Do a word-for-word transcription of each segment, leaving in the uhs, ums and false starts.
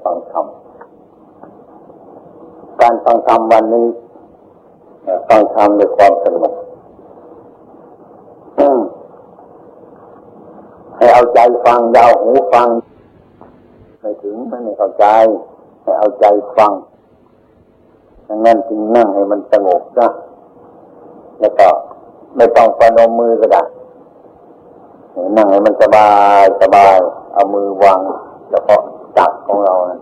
ฟังธรรมการฟังธรรมวันนี้ฟังธรรมด้วยความสงบให้เอาใจฟังยาวหูฟังไม่ถึงไม่เข้าใจให้เอาใจฟังดังนั้นจึงนั่งให้มันสงบนะแล้วก็ไม่ต้องประนมมือก็ได้นั่งให้มันสบายสบายเอามือวางเฉพาะจักรของเรานะ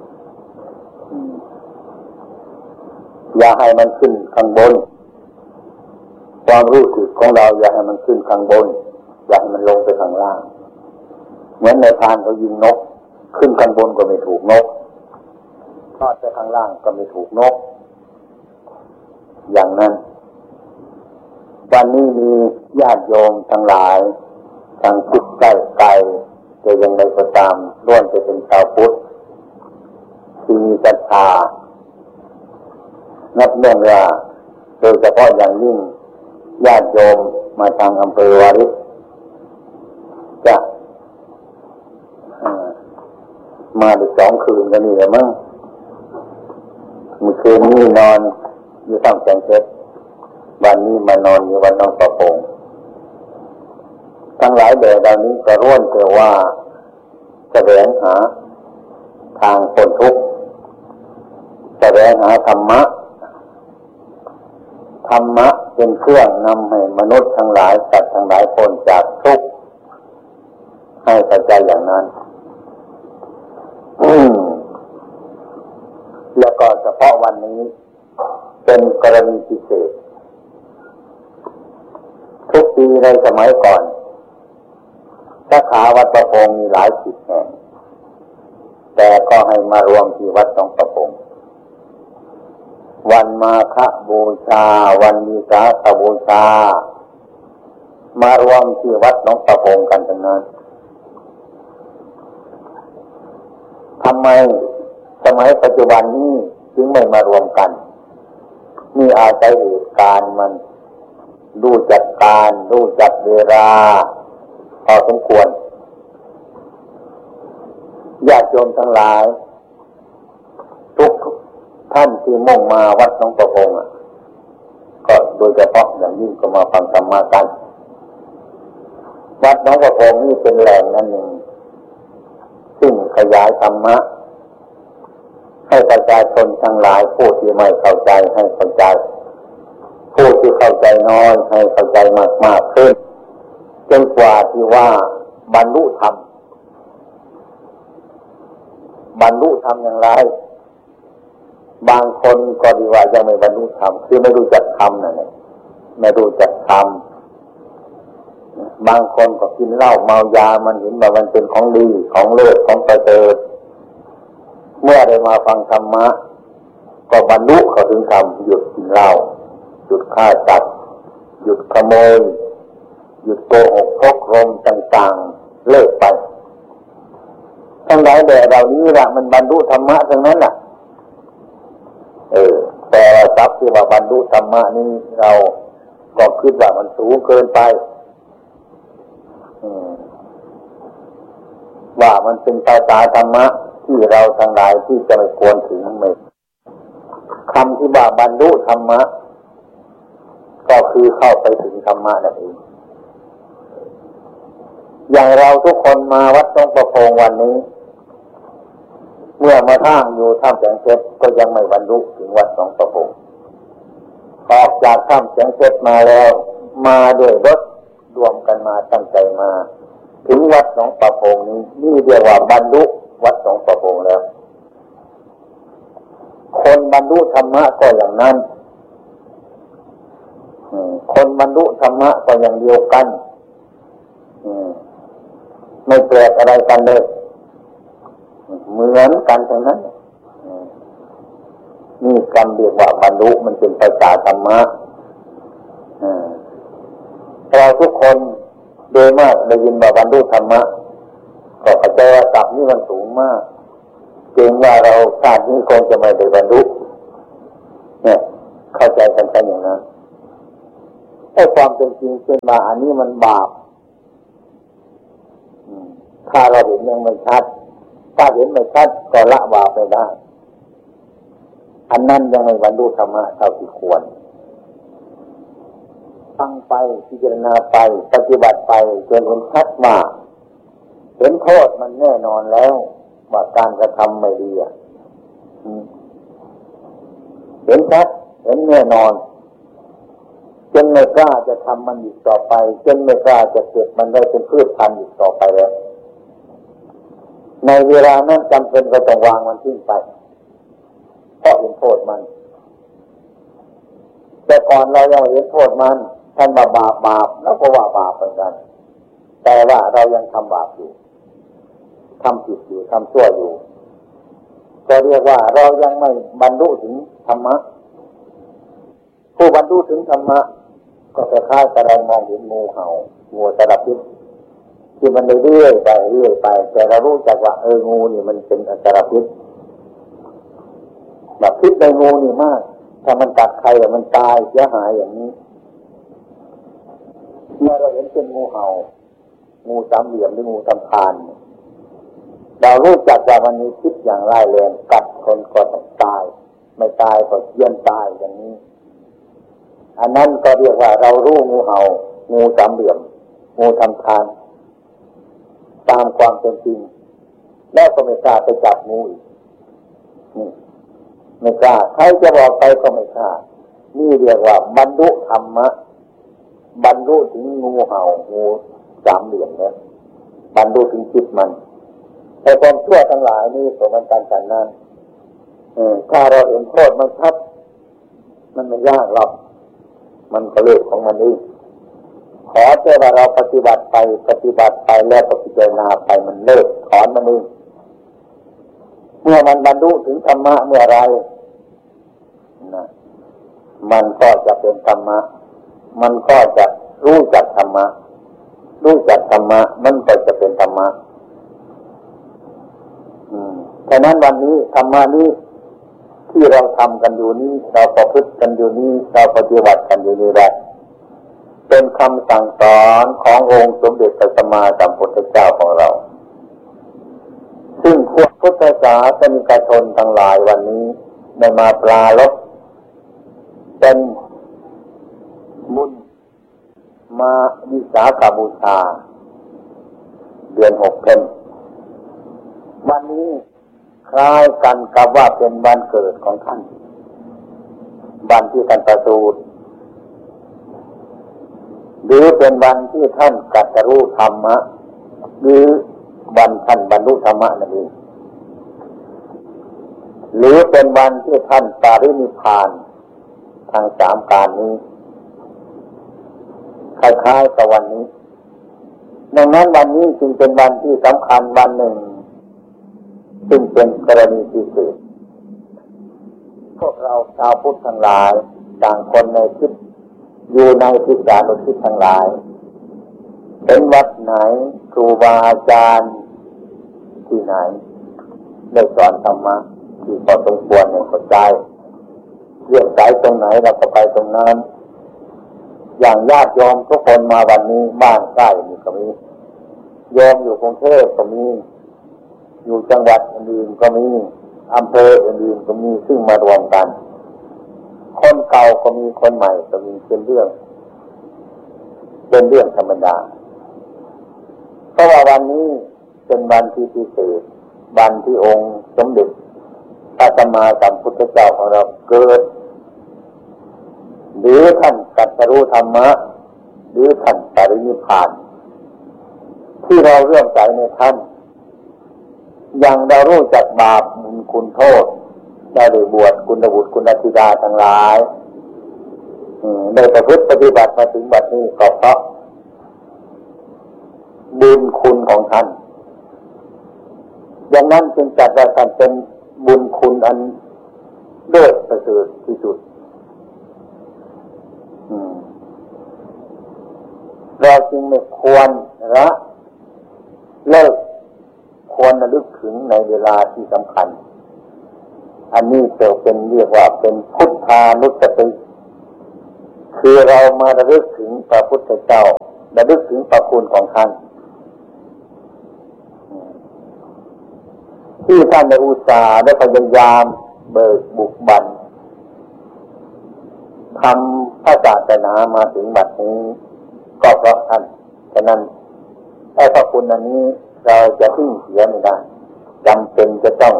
อย่าให้มันขึ้นข้างบนความรู้สึกของเราอย่าให้มันขึ้นข้างบนอย่าให้มันลงไปข้างล่างเหมือนในพานเขายิงนกขึ้นข้างบนก็ไม่ถูกนกทอดไปข้างล่างก็ไม่ถูกนกอย่างนั้นวันนี้มีญาติโยมทั้งหลายทางจิตใกล้ไกลจะยังไงก็ตามล้วนจะเป็นชาวพุทธที่มีศรัทธานับเนื่องว่าโดยเฉพาะอย่างยิ่งญาติโยมมาทางอำเภอวาริศจะมาได้สองคืนกันนี่แหละมั้งเมื่อคืนนี้นอนอยู่ท่ามแสงเพชรวันนี้มานอนอยู่วัดหนองประพงทั้งหลายแด่เหล่านี้ก็ร่วนแต่ว่าแสวงหาทางพ้นทุกข์แสวงหาธรรมะธรรมะเป็นเครื่องนำให้มนุษย์ทั้งหลายสัตว์ทั้งหลายพ้นจากทุกข์ให้เข้าใจอย่างนั้นอืมแล้วก็เฉพาะวันนี้เป็นกรณีพิเศษทุกปีในสมัยก่อนสาขาวัดประพงมีหลายสิบแห่งแต่ก็ให้มารวมที่วัดหนองประพงวันมาฆบูชาวันวิสาขบูชามารวมที่วัดหนองประพงกันทั้งนั้นทำไมสมัยปัจจุบันนี้จึงไม่มารวมกันมีอาศัยเหตุการณ์มันรู้จักการรู้จักเวลาพอสมควรญาติโยมทั้งหลายทุกท่านที่มุ่งมาวัดหนองประพงอ่ะก็โดยเฉพาะอย่างยิ่งก็มาฟังธรรมะกันวัดหนองประพงนี่เป็นแหล่งนั่นหนึ่งซึ่งขยายธรรมะให้ประชาชนทั้งหลายผู้ที่ไม่เข้าใจให้เข้าใจผู้ที่เข้าใจน้อยให้เข้าใจมากๆขึ้นจนกว่าที่ว่าบรรลุธรรมบรรลุธรรมอย่างไรบางคนก็ดีว่ายังไม่บรรลุธรรมคือไม่รู้จักธรรมนั่นเองไม่รู้จักธรรมบางคนก็กินเหล้าเมายามันเห็นว่ามันเป็นของดีของเลิศของประเสริฐเมื่อได้มาฟังธรรมะก็บรรลุเข้าถึงธรรมหยุดกินเหล้าหยุดฆ่าสัตว์หยุดขโมยหยุดโกหกพกลมต่างๆเลิกไปทั้งหลายแด่เหล่านี้ละมันบรรลุธรรมะทั้งนั้นน่ะเออแต่ทรัพย์ที่ว่าบรรลุธรรมะนี้เราก็คิดว่ามันสูงเกินไปว่ามันเป็นภาษาธรรมะที่เราทั้งหลายที่จะไม่ควรถึงไม่คำที่ว่าบรรลุธรรมะก็คือเข้าไปถึงธรรมะนั่นเองอย่างเราทุกคนมาวัดหนองประพงวันนี้เมื่อมาท่างอยู่ถ้ำแสงเพชรก็ยังไม่บรรลุถึงวัดหนองประพงออกจากถ้ำแสงเพชรมาแล้วมาด้วยรถรวมกันมาตั้งใจมาถึงวัดหนองประพงนี้นี่เรียกว่าบรรลุวัดหนองประพงแล้วคนบรรลุธรรมะก็อย่างนั้นคนบรรลุธรรมะก็อย่างเดียวกันไม่แปลกอะไรกันเลยเหมือนกันทั้งนั้นนี่คำเรียกว่าบรรลุมันเป็นภาษาธรรมะเราทุกคนโดยมากได้ยินว่าบรรลุธรรมะก็เข้าใจว่าศัพท์นี้มันสูงมากเกรงว่าเราชาตินี้คงจะไม่ได้บรรลุเนี่ยเข้าใจกันแค่อย่างนั้นไอ้ความเป็นจริงเป็นว่าอันนี้มันบาปถ้าเราเห็นยังไม่ชัดไปถ้าเห็นไม่ชัดก็ละบาปไปได้อันนั้นยังไม่บรรลุธรรมะเท่าที่ควรฟังไปพิจารณาไปปฏิบัติไปจนเห็นชัดว่าเห็นโทษมันแน่นอนแล้วว่าการกระทำไม่ดีอ่ะเห็นชัดเห็นแน่นอนจนไม่กล้าจะทำมันอีกต่อไปจนไม่กล้าจะเก็บมันได้เป็นพืชพันธุ์อีกต่อไปแล้วในเวลานั้นจำเป็นก็ต้องวางมันทิ้งไปเพราะเห็นโทษมันแต่ก่อนเรายังเห็นโทษมันท่านว่าบาปบาปแล้วก็ว่าบาปเหมือนกันแต่ว่าเรายังทำบาปอยู่ทำผิดอยู่ทำชั่วอยู่ก็เรียกว่าเรายังไม่บรรลุถึงธรรมะผู้บรรลุถึงธรรมะก็คล้ายๆกับเรามองเห็นงูเห่างูสารพิษที่มันเรื่อยไปเรื่อยไปแต่เรารู้จักว่าเอองูนี่มันเป็นสารพิษแบบพิษในงูนี่มากถ้ามันกัดใครแล้วมันตายเสียหายอย่างนี้เมื่อเราเห็นเป็นงูเห่างูสามเหลี่ยมหรืองูตำพานเรารู้จักว่ามันมีพิษอย่างร้ายแรงกัดคนก็ต้องตายไม่ตายก็เยี่ยนตายอย่างนี้อันนั้นก็เรียกว่าเรารู้งูเห่างูสามเหลี่ยมงูทำทานตามความเป็นจริงแล้วก็ไม่กล้าไปจับงูอีกนี่ไม่กล้าใครจะบอกไปก็ไม่กล้านี่เรียกว่าบรรลุธรรมะบรรลุถึงงูเห่างูสามเหลี่ยมเนี่ยบรรลุถึงจิตมันแต่ความชั่วทั้งหลายนี่สมกันกันกันนั้นถ้าเราเห็นโทษมันชัดมันไม่ยากหรอกมันก็เลิกของมันเองขอแต่ว่าเราปฏิบัติไปปฏิบัติไปแล้วพิจารณาไปมันเลิกถอนมันเองเมื่อมันบรรลุถึงธรรมะเมื่อไรนะมันก็จะเป็นธรรมะมันก็จะรู้จักธรรมะรู้จักธรรมะมันก็จะเป็นธรรมะอืมฉะนั้นวันนี้ธรรมะนี้ที่เราทำกันอยู่นี้เราประพฤติกันอยู่นี้เราปฏิบัติกันอยู่นี้ได้เป็นคำสั่งสอนขององค์สมเด็จพระสัมมาสัมพุทธเจ้าของเราซึ่งพวกพุทธศาสนิกชนทั้งหลายวันนี้ได้มาปรารภเป็นบุญมาวิสาขบูชาเดือนหกเพ็ญวันนี้คล้ายกันกับว่าเป็นวันเกิดของท่านวันที่ท่านประสูติหรือเป็นวันที่ท่านตรัสรู้ธรรมะหรือวันท่านบรรลุธรรมะนั่นเองหรือเป็นวันที่ท่านปรินิพพานทางสามการนี้คล้ายๆกับวันนี้ดังนั้นวันนี้จึงเป็นวันที่สำคัญวันหนึ่งซึ่งเป็นกรณีพิเศษพวกเราชาวพุทธทั้งหลายต่างคนในทิศอยู่ในทิศสานุทิศทั้งหลายเป็นวัดไหนครูบาอาจารย์ที่ไหนได้สอนธรรมะที่พอสมควรในเข้าใจเรื่องสายตรงไหนเราก็ไปตรงนั้นอย่างญาติโยมทุกคนมาวันนี้บ้านใกล้นี่ก็มีโยมอยู่กรุงเทพก็มีอยู่จังหวัดอื่นก็มีอำเภออื่นก็มีซึ่งมารวมกันคนเก่าก็มีคนใหม่ก็มีเป็นเรื่องเป็นเรื่องธรรมดาเพราะว่าวันนี้เป็นวันที่พิเศษวันที่องค์สมเด็จพระสัมมาสัมพุทธเจ้าของเราเกิดหรือท่านตรัสรู้ธรรมะหรือท่านปรินิพพานที่เราเลื่อมใสในท่านอย่างเรารู้จักบาปบุญคุณโทษได้ได้บวชคุณบุตรคุณธิดาทั้งหลายได้ประพฤติปฏิบัติมาถึงบัดนี้ก็เพราะบุญคุณของท่านอย่างนั้นจึงจัดว่าท่านเป็นบุญคุณอันเลิศประเสริฐที่สุดเราจึงไม่ควรละเลิกควรระลึกถึงในเวลาที่สำคัญอันนี้จะเป็นเรียกว่าเป็นพุทธานุสติคือเรามาระลึกถึงพระพุทธเจ้าระลึกถึงพระคุณของท่านที่ท่านได้อุตส่าห์ได้พยายามเบิกบุกบันทำพระศาสนามาถึงบัดนี้ก็เพราะท่านฉะนั้นไอ้พระคุณอันนี้เราจะทิ้งเสียไม่ได้จำเป็นจะต้อง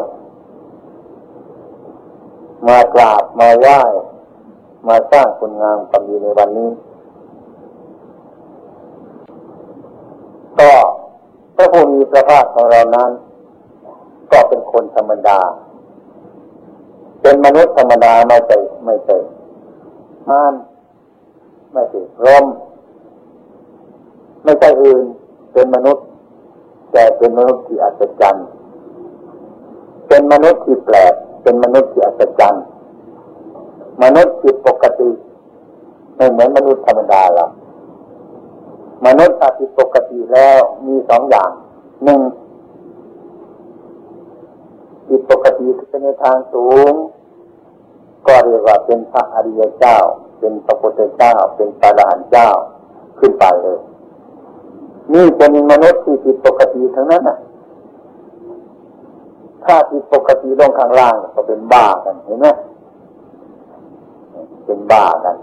มากราบมาไหว้มาสร้างคุณงามความดีในวันนี้ก็พระผู้มีพระภาคของเรานั้นก็เป็นคนธรรมดาเป็นมนุษย์ธรรมดาไม่ใช่ไม่ใช่มารไม่ใช่พรหมไม่ใช่อื่นเป็นมนุษย์แต่เป็นมนุษย์ที่อัศจรรย์เป็นมนุษย์ที่แปลกเป็นมนุษย์ที่อัศจรรย์มนุษย์ผิดปกติไม่เหมือนมนุษย์ธรรมดาหรอกมนุษย์ผิดปกติแล้วมีสองอย่างหนึ่งผิดปกติคือในทางสูงก็เรียกว่าเป็นพระอริยเจ้าเป็นพระพุทธเจ้าเป็นพระอรหันต์เจ้าขึ้นไปเลยนี่เป็นมนุษย์ที่ผิดปกติทั้งนั้นน่ะถ้าผิดปกติลงข้างล่างก็เป็นบ้ากันเห็นไหมเป็นบ้ากัน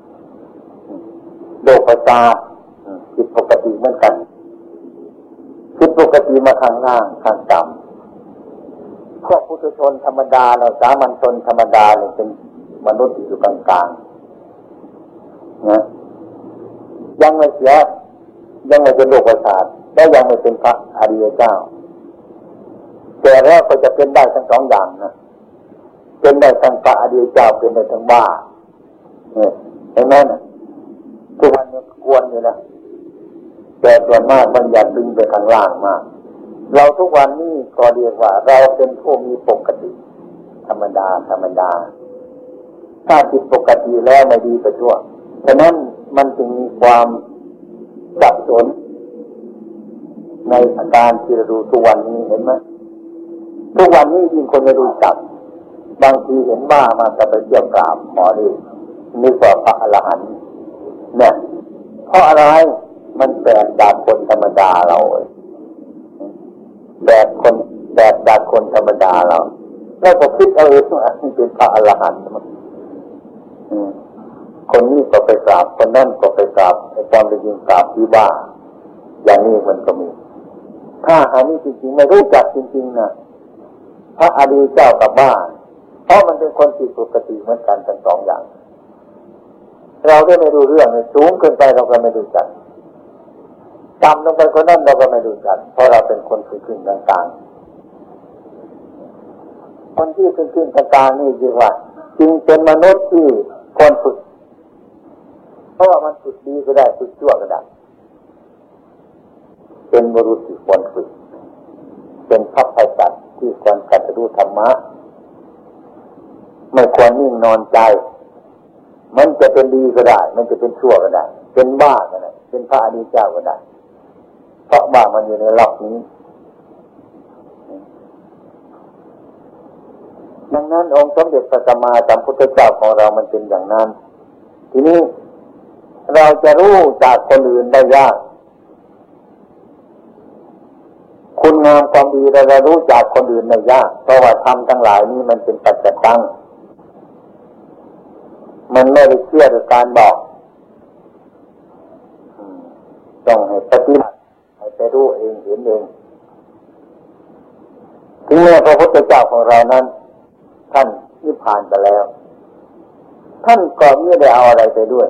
โรคประสาทผิดปกติเหมือนกันผิดปกติมาข้างล่างข้างต่ำพวกปุถุชนธรรมดาเราสามัญชนธรรมดาเนี่ยเป็นมนุษย์ที่อยู่กลางๆนะยังไม่เสียยังไม่เป็นโรคประสาทและยังไม่เป็นพระอริยเจ้าแต่แล้วก็จะเป็นได้ทั้งสองอย่างนะเป็นได้ทั้งพระอริยเจ้าเป็นได้ทั้งบ้าเนี่ยเห็นไหมนะทุกวันนี้กวนอยู่นะแต่ส่วนมากมันอยากดึงไปข้างล่างมากเราทุกวันนี้ก็เรียกว่าเราเป็นผู้มีปกติธรรมดาธรรมดาถ้าผิดปกติแล้วไม่ดีไปทั่วฉะนั้นมันจึงมีความสับสนในอาการที่เราดูทุกวันนี้เห็นไหมทุกวันนี้ยิ่งคนไม่รู้จักบางทีเห็นว่ามันจะไปเที่ยวกราบหมอนี่นึกว่าพระอรหันต์เนี่ยเพราะอะไรมันแปลกจากคนธรรมดาเราแบบคนแบบจากคนธรรมดาเราแล้วก็คิดเอาเองว่าเป็นพระอรหันต์คนนี้ก็ไปกราบคนนั่นก็ไปกราบไอ้ความเป็นจริงกราบที่บ้าอย่างนี้มันก็มีถ้าอันนี้จริงๆไม่รู้จักจริงๆนะพระอริยเจ้ากับบ้าเพราะมันเป็นคนผิดปกติเหมือนกันทั้งสองอย่างเราได้ไม่รู้เรื่องเลยสูงเกินไปเราก็ไม่รู้จักต่ำลงไปคนนั้นเราก็ไม่รู้จักเพราะเราเป็นคนขึ้นๆกลางๆคนที่ขึ้นๆกลางๆนี่จริงว่าจริงเป็นมนุษย์ที่ควรฝึกเพราะว่ามันฝึกดีก็ได้ฝึกชั่วก็ได้เป็นบุรุษที่ควรฝึกเป็นพระภัยสัตว์ที่ควรกัดรู้ธรรมะไม่ควรนิ่งนอนใจมันจะเป็นดีก็ได้มันจะเป็นชั่วก็ได้เป็นบ้าก็ได้เป็นพระอริยเจ้าก็ได้เพราะบ้ามันอยู่ในล็อกนี้ดังนั้นองค์สมเด็จพระสัมมาสัมพุทธเจ้าของเรามันเป็นอย่างนั้นทีนี้เราจะรู้จากคนอื่นได้ยากคุณงามความดีเราจะรู้จากคนอื่นได้ยากเพราะว่าธรรมทั้งหลายนี้มันเป็นปัจจตังมันไม่ได้เชื่อโดยการบอกต้องให้ปฏิบัติให้ไปรู้เองเห็นเองถึงแม้พระพุทธเจ้าของเรานั้นท่านนิพพานไปแล้วท่านก็ไม่ได้เอาอะไรไปด้วย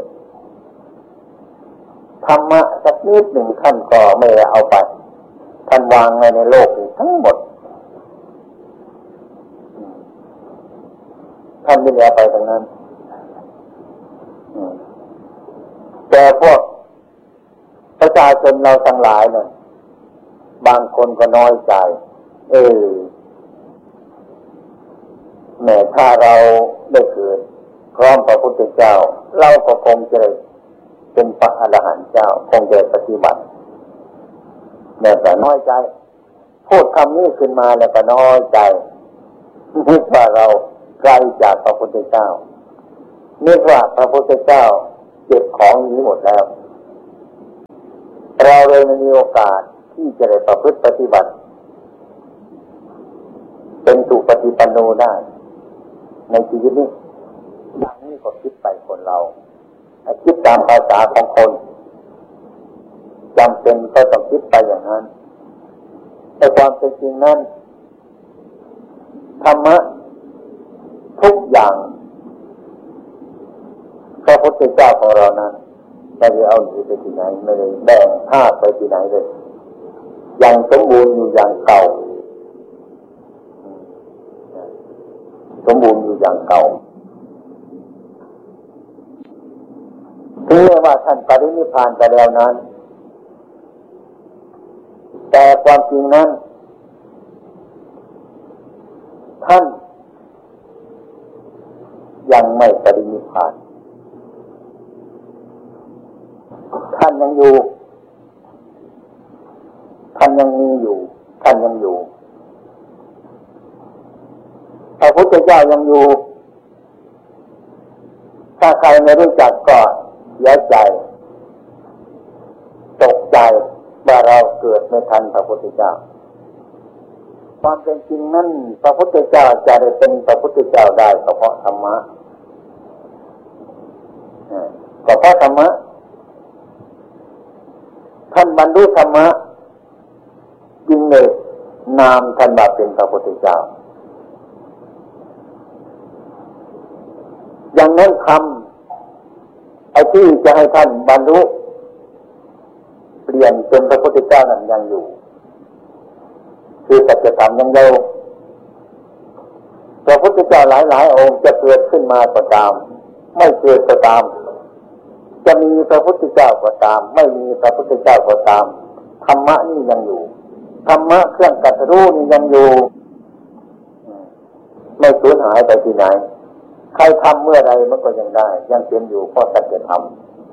ธรรมะสักนิดหนึ่งท่านก็ไม่ได้เอาไปท่านวางไว้ในโลกนี้ทั้งหมดท่านไม่ได้เอาไปทั้งนั้นแต่พวกประชาชนเราทั้งหลายเนี่ยบางคนก็น้อยใจเออแม้ถ้าเราได้เกิดพร้อมพระพุทธเจ้าเราก็คงจะเป็นพระอรหันต์เจ้าคงจะปฏิบัติแม้แต่น้อยใจพูดคำนี้ขึ้นมาแล้วก็น้อยใจนึกว่าเราไกลจากพระพุทธเจ้านึกว่าพระพุทธเจ้าเก็บของนี้หมดแล้วเราเลยไม่มีโอกาสที่จะได้ประพฤติปฏิบัติเป็นสุปฏิปันโนได้ในชีวิตนี้อย่างนี้ก็คิดไปคนเราคิดตามภาษาของคนจำเป็นก็ต้องคิดไปอย่างนั้นแต่ความเป็นจริงนั้นธรรมะทุกอย่างพระพุทธเจ้าของเรานั้นไม่ได้เอาหนีไปที่ไหนไม่ได้แบ่งภาคไปที่ไหนเลยยังสมบูรณ์อยู่อย่างเก่าสมบูรณ์อยู่อย่างเก่าถึงแม้ว่าท่านปรินิพพานไปแล้วนั้นแต่ความจริงนั้นท่านยังไม่ปรินิพพานท่านยังอยู่ท่านยังมีอยู่ท่านยังอยู่พระพุทธเจ้ายังอยู่ถ้าใครไม่รู้จักก็เสียใจตกใจว่าเราเกิดไม่ทันพระพุทธเจ้าความเป็นจริงนั้นพระพุทธเจ้าจะได้เป็นพระพุทธเจ้าได้ก็เพราะธรรมะก็เพราะธรรมะท่านบรรลุธรรมะจริงเลยนามท่านมาเป็นพระพุทธเจ้าอย่างนั้นทำไอ้ที่จะให้ท่านบรรลุเปลี่ยนเป็นพระพุทธเจ้านั้นยังอยู่คือสัจธรรมยังอยู่พระพุทธเจ้าหลายๆองค์จะเกิดขึ้นมาก็ตามไม่เกิดก็ตามจะมีพระพุทธเจ้าก็ตามไม่มีพระพุทธเจ้าก็ตามธรรมะนี่ยังอยู่ธรรมะเครื่องตรัสรู้นี่ยังอยู่ไม่สูญหายไปที่ไหนใครทำเมื่อใดมันก็ยังได้ยังเป็นอยู่เพราะสัจธรรม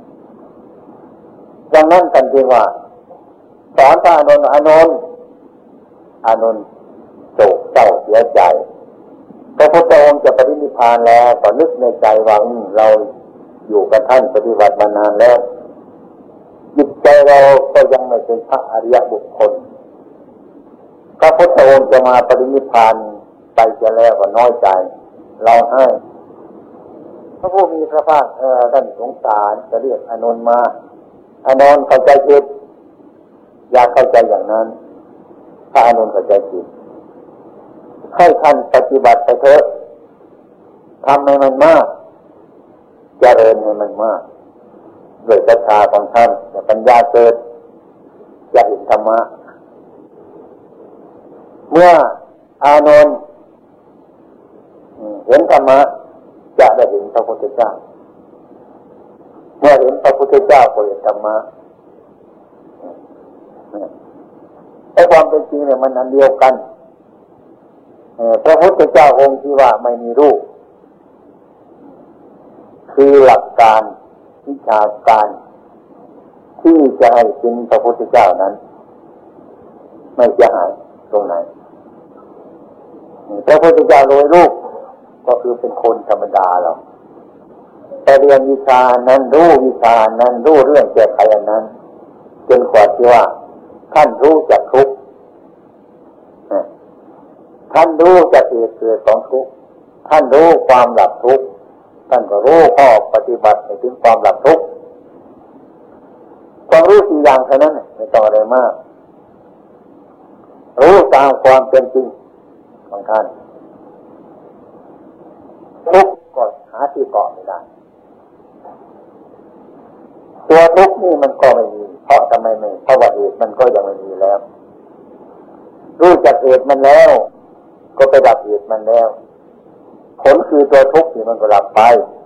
ดังนั้นท่านจึงว่าสอนพระอานนท์อานนท์อานนท์โศกเศร้าเสียใจพระพุทธองค์จะปรินิพพานแล้วก็นึกในใจว่าเราอยู่กับท่านปฏิบัติมานานแล้วจิตใจเราก็ยังไม่เป็นพระอริยบุคคลพระพุทธองค์จะมาปรินิพพานไปจะแล้วก็น้อยใจเราให้พระผู้มีพระภาคเออท่านสงสารจะเรียกอานนท์มาอานนท์เข้าใจผิดอยากเข้าใจอย่างนั้นถ้าอานนท์เข้าใจผิดให้ท่านปฏิบัติไปเถอะทำให้มันมากเจริญให้มันมากด้วยศรัทธาของท่านจะปัญญาเกิดจะเห็นธรรมะเมื่ออานนท์เห็นธรรมะจะได้เห็นพระพุทธเจ้าเมื่อเห็นพระพุทธเจ้าก็เห็นธรรมะไอ้ความเป็นจริงเนี่ยมันอันเดียวกันพระพุทธเจ้าองค์ที่ว่าไม่มีรูปคือหลักการวิชาการที่จะให้เป็นพระพุทธเจ้านั้นไม่จะหายตรงไหนพระพุทธเจ้าโดยรูปก็คือเป็นคนธรรมดาเราแต่เรียนวิชานั้นรู้วิชานั้นรู้เรื่องแก้ไขอันนั้นจนกว่าที่ว่าท่านรู้จักทุกข์ท่านรู้จักเหตุเกิดของทุกข์ท่านรู้ความดับทุกข์ท่านก็รู้ข้อปฏิบัติถึงความดับทุกข์ความรู้สี่อย่างเท่านั้นไม่ต้องอะไรมากรู้ตามความเป็นจริงของท่านทุกข์ก็หาที่เกาะไม่ได้ตัวทุกข์นี่มันก็ไม่มีเพราะทำไมไม่เพราะว่าเหตุมันก็ยังไม่มีแล้วรู้จักเหตุมันแล้วก็ไปดับเหตุมันแล้วผลคือตัวทุกข์นี่มันก็ดับไป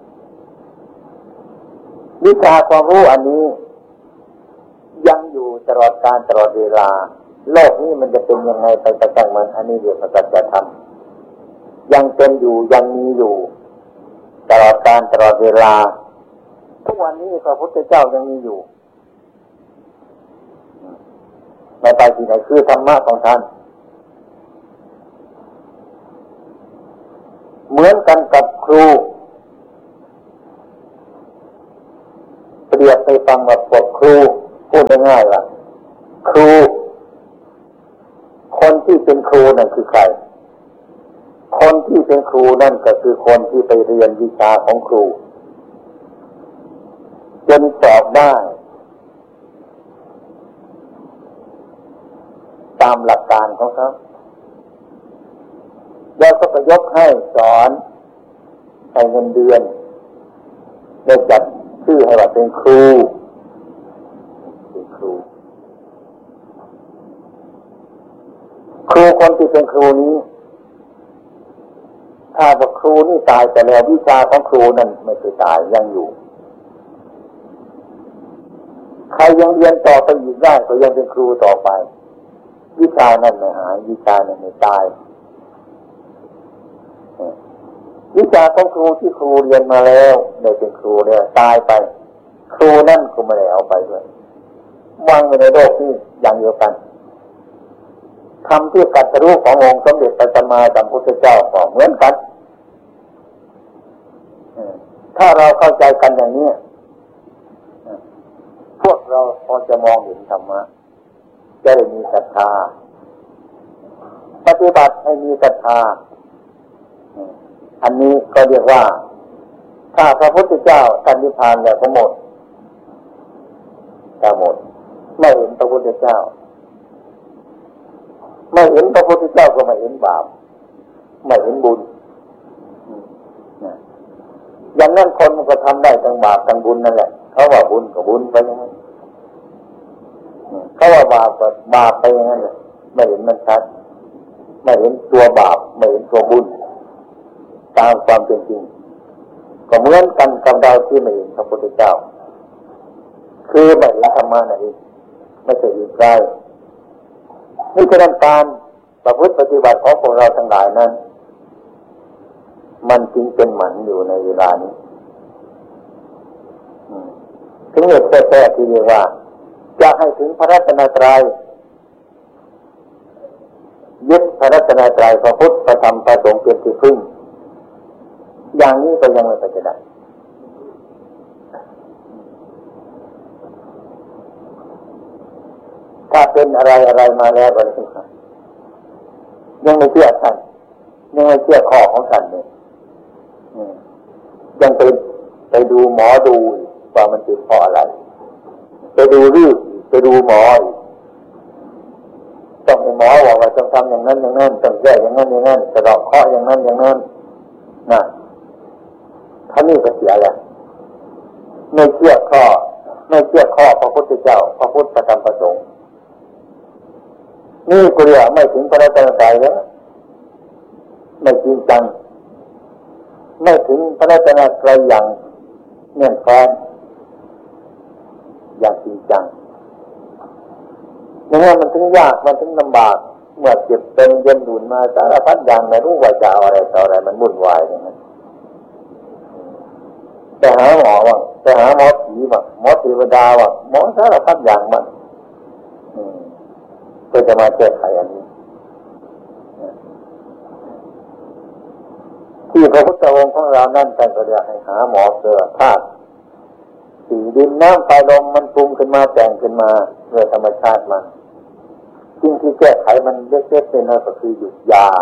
วิชาความรู้อันนี้ยังอยู่ตลอดกาลตลอดเวลาโลกนี้มันจะเป็นยังไงไปแต่างมันอันนี้เรียกว่าสัจธรรมยังเป็นอยู่ยังมีอยู่ตลอดกาลตลอดเวลาทุกวันนี้พระพุทธเจ้ายังมีอยู่ไม่ไปที่ไหนคือธรรมะของท่านเหมือนกันกับครูเปรียบไปฟังว่าพวกครูพูดง่ายๆว่าครูคนที่เป็นครูนั่นคือใครที่เป็นครูนั่นก็คือคนที่ไปเรียนวิชาของครูจนสอบได้ตามหลักการของเขาแล้วก็ไปยกให้สอนให้เงินเดือนได้จัดชื่อให้ว่าเป็นครูเป็นครูครูคนที่เป็นครูนี้ถ้าว่าครูนี่ตายไปแล้ววิชาของครูนั่นไม่เคยตายยังอยู่ใครยังเรียนต่อไปอีกได้ก็ยังเป็นครูต่อไปวิชานั้นไม่หายวิชานั้นไม่ตายวิชาของครูที่ครูเรียนมาแล้วได้เป็นครูแล้วตายไปครูนั่นก็ไม่ได้เอาไปด้วยวางไว้ในโลกนี้อย่างเดียวกันคำที่ตรัสรู้ขององค์สมเด็จพระสัมมาสัมพุทธเจ้าก็เหมือนกันถ้าเราเข้าใจกันอย่างนี้พวกเราพอจะมองเห็นธรรมะจะได้มีศรัทธาปฏิบัติให้มีศรัทธาอันนี้ก็เรียกว่าถ้าพระพุทธเจ้าท่านนิพพานแล้วก็หมดจะหมดไม่เห็นพระพุทธเจ้าไม่เห็นพระพุทธเจ้าก็ไม่เห็นบาปไม่เห็นบุญอย่างนั้นคนมันก็ทำได้ทั้งบาปทั้งบุญนั่นแหละเขาว่าบุญก็บุญไปอย่างนั้นเขาว่าบาปก็บาปไปอย่างนั้นแหละไม่เห็นมันชัดไม่เห็นตัวบาปไม่เห็นตัวบุญตามความเป็นจริงก็เหมือนกันกับเราที่ไม่เห็นพระพุทธเจ้าคือไม่ละธรรมะนั่นเองไม่ใช่อื่นไกลนี่คือการประพฤติปฏิบัติของพวกเราทั้งหลายนั้นมันจริงเป็นหมันอยู่ในเวลานี้ถึงเหตุแท้ๆที่เรียกว่าจะให้ถึงพระรัตนตรัยยึดพระรัตนตรัยพระพุทธพระธรรมพระสงฆ์เป็นที่พึ่งอย่างนี้ก็ยังไม่ไปได้ถ้าเป็นอะไรอะไรมาแล้วก็เลยยังไม่เชื่อท่านยังไม่เชื่อข้อของท่านเลยยังไปไปดูหมอดูว่ามันเป็นเพราะอะไรไปดูรูปไปดูหมอต้องให้หมอบอกว่าต้องทำอย่างนั้นอย่างนั้นต้องแก้อย่างนั้นอย่างนั้นสะเดาะเคราะห์อย่างนั้นอย่างนั้นนะท่านนี่ก็เสียแล้วไม่เชื่อข้อไม่เชื่อข้อพระพุทธเจ้าพระพุทธพระธรรมพระสงฆ์นี่ก็เรียกไม่ถึงพระรัตนตรัยแล้วไม่จริงจังไม่ถึงพระรัตนตรัยอย่างแน่นแฟ้นอย่างจริงจังอย่างนี้มันถึงยากมันถึงลำบากเมื่อเจ็บเป็นเย็นดุนมาสารพัดอย่างไม่รู้ว่าจะเอาอะไรต่ออะไรมันวุ่นวายอย่างนั้นไปหาหมอว่างไปหาหมอผีว่างหมอเทวดาว่างหมอสารพัดอย่างมันเพื่อจะมาแก้ไขอันนี้ที่พระพุทธองค์ของเรานั่นท่านก็เรียกให้หาหมอเสือธาตุสีดินน้ำไฟลมมันปรุงขึ้นมาแต่งขึ้นมาโดยธรรมชาติมันสิ่งที่แก้ไขมันเล็กๆน้อยๆก็คือหยุดยา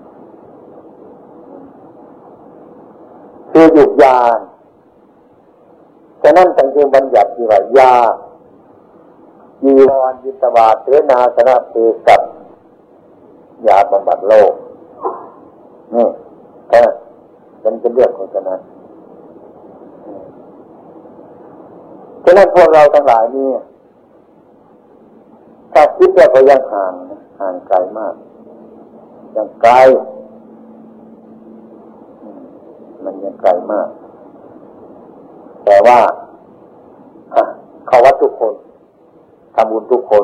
คือหยุดยาฉะนั้นท่านจึงบัญญัติว่ายาจีวรยิตบาทเสนาสนะเภสัชยาบำบัดโรคนี่ก็เป็นเป็นเรื่องของฉะนั้นฉะนั้นพวกเราทั้งหลายนี่ถ้าคิดแล้วก็ยังห่างห่างไกลมากยังไกลมันยังไกลมากแต่ว่าเข้าวัดทุกคนทำบุญทุกคน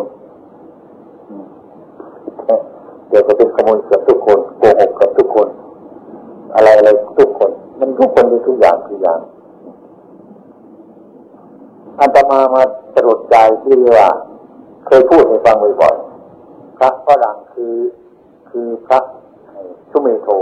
เดี๋ยวก็เป็นขโมยเกือบทุกคนโกหกเกือบทุกคนอะไรอะไรทุกคนมันทุกคนมีทุกอย่างทุกอย่างอาตมามาสรุปใจที่ว่าเคยพูดให้ฟังบ่อยๆพระฝรั่งคือคือพระสุเมโธ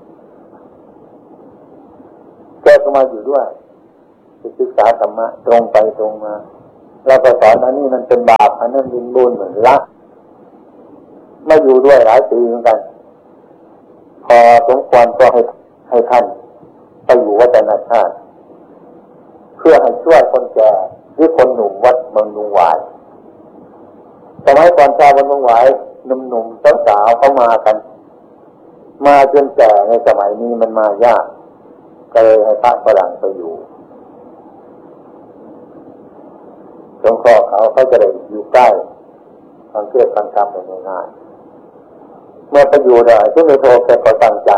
แกก็มาอยู่ด้วยศึกษาธรรมะตรงไปตรงมาเราก็สอนอันนี้มันเป็นบาปอันนั้นเป็นบุญเหมือนละมาอยู่ด้วยหลายปีเหมือนกันพอสมควรก็ให้ให้ท่านไปอยู่วัดนาชาติเพื่อให้ช่วยคนแก่หรือคนหนุ่มวัดเมืองนุงหวายสมัยก่อนชาวบ้านเมืองหวายหนุ่มๆสาวๆเข้ามากันมาจนแก่ในสมัยนี้มันมายากก็เลยให้พระฝรั่งไปอยู่สงเคราะห์เขาเขาจะได้อยู่ใกล้ฟังเทศน์ฟังธรรมได้ง่ายๆเมื่อไปอยู่ได้ที่ไม่โทรแกก็ตั้งใจ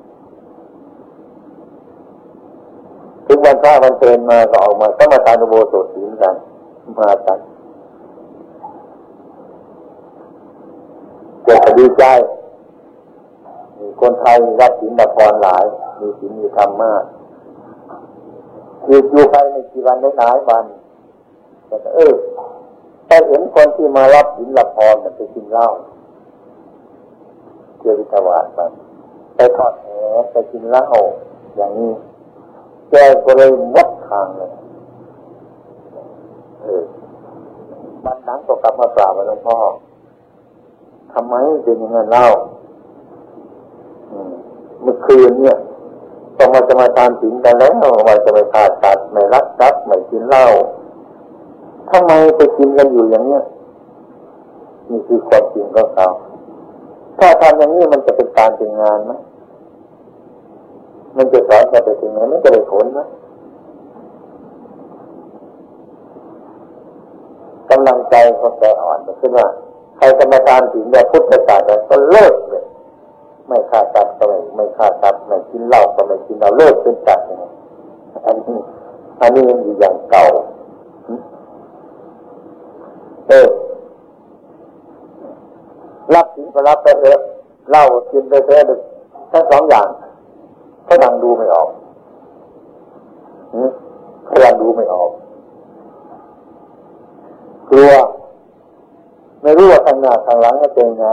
ถึงวันพระวันเพลมาก็ออกมาก็มาทานอุโบสถศีลกันมากันเกิดดีใจมีคนไทยรับศีลรับพรหลายมีศีลมีธรรมมากอยู่อยู่ไปในกี่วันหลายวันแต่เออแต่เห็นคนที่มารับศีลรับพรมันไปกินเหล้าเที่ยววิทวาสไปไปทอดแหไปกินเหล้าอย่างนี้แกก็เลยวัดทางเลยเออวันหลังก็กลับมาปราบหลวงพ่อทำไมเป็นอย่างนั้นเล่าเมื่อคืนเนี่ยต้องมาจะมาทานศีลกันแล้วมาจะไม่ฆ่าสัตว์ไม่ลักทรัพย์ไม่กินเหล้าทำไมไปกินกันอยู่อย่างเนี้ยนี่คือความจริงของเขาถ้าทำอย่างนี้มันจะเป็นการเป็นงานไหมมันจะสอนจะไปถึงไหนมันจะได้ผลไหมกำลังใจเขาแก่อ่อนขึ้นว่าใครจะมาทานศีลแบบพุทธศาสนาก็เลิกเลยไม่ฆ่าสัตว์ก็ไม่ไม่ฆ่าสัตว์ไม่กินเหล้าก็ไม่กินเหล้าเลิกเป็นจัดอย่างนี้อันนี้อันนี้ยังอยู่อย่างเก่าเออรับศีลก็รับไปเถอะเหล้ากินไปเถอะทั้งสองอย่างเขายังดูไม่ออกเขายังดูไม่ออกกลัวไม่รู้ว่าข้างหน้าข้างหลังจะเป็นไง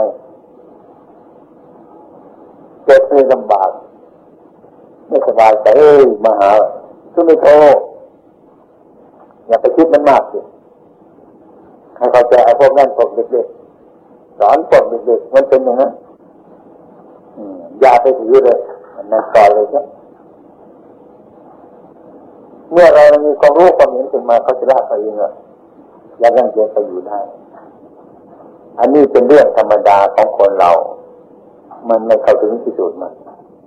เกิดเป็นลำบากไม่สบายใจเอ้ยมาหาคือไม่โทรอย่าไปคิดมันมากสิให้เขาใจเอาพวกนั้นพวกเด็กๆสอนพวกเด็กๆมันเป็นอย่างนั้นอย่าไปถือเลยนั่นต่อเลยครับเมื่อเรามีความรู้ความเห็นขึ้นมาเขาจะละไปเองอ่ะยังยังเดินไปอยู่ได้อันนี้เป็นเรื่องธรรมดาของคนเรามันไม่เข้าถึงที่สุดมัน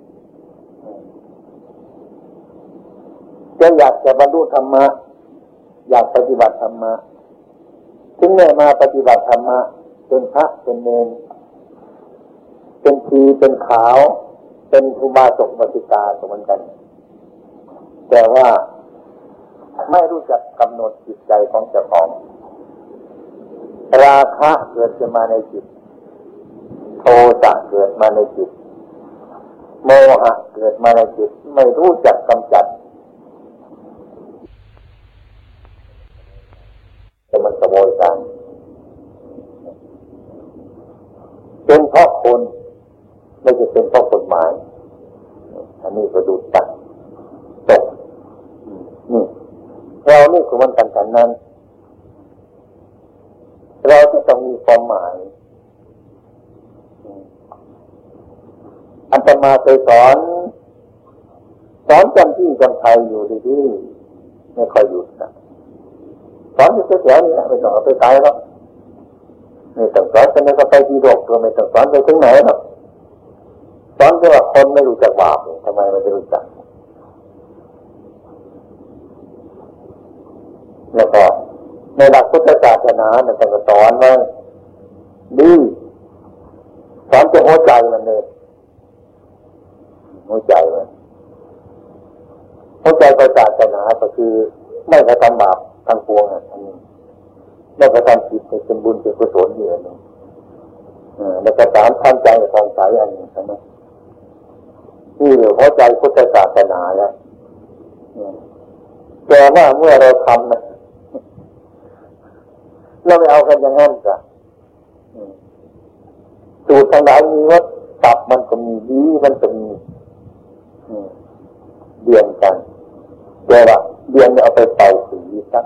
จะอยากจะบรรลุธรรมะอยากปฏิบัติธรรมะถึงแม้มาปฏิบัติธรรมะเป็นพระเป็นเณรเป็นชีเป็นขาวเป็นอุบาสกอุบาสิกาเหมือนกันแต่ว่าไม่รู้จักกำหนดจิตใจของเจ้าของราคะเกิดขึ้นมาในจิตโทสะเกิดมาในจิตโมหะเกิดมาในจิตไม่รู้จักกำจัดจะมันขโมยกันเป็นเพราะคนไม่ใช่เป็นเพราะกฎหมายอันนี้ก็ดูตัดตกนี่เรานี่คือมันกันกันนั้นเราจะต้องมีความหมายอาตมาเคยสอนสอนจำที่จำไทยอยู่ดีๆไม่ค่อยหยุดนะสอนอยู่แถวๆนี้นะไม่ต้องเอาไปไกลหรอกไม่ต้องสอนไปไหนก็ไปที่โลกก็ไม่ต้องสอนไปถึงไหนหรอกสอนเพื่อคนไม่รู้จักบาปทำไมไม่รู้จักแล้วก็ในหลักพุทธศาสนาเนี่ยท่านก็สอนไว้ดีสอนจะหัวใจมันเลยหัวใจมันหัวใจของศาสนาก็คือไม่กระทำบาปทั้งปวงอันนี้ไม่กระทำผิดเป็นบุญเป็นกุศลอยู่อันนี้แล้วก็สามท่านใจของใสอันนี้ใช่ไหมนี่เดี๋ยวหัวใจพุทธศาสนาแล้วแต่ว่าเมื่อเราทำนะเราไม่เอากันอย่างนั้นจ้ะสูตรทางไหนมีว่าตับมันก็มีดีมันก็มีเดียนกันแต่ว่าเดียนเอาไปเป่าสีซะ